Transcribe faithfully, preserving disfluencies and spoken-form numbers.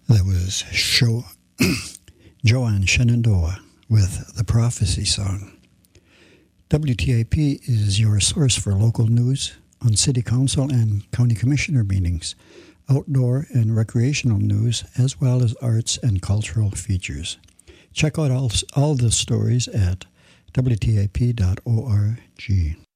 That was show Joanne Shenandoah with the Prophecy Song. W T A P is your source for local news on City Council and County Commissioner meetings, outdoor and recreational news, as well as arts and cultural features. Check out all, all the stories at W T A P dot org.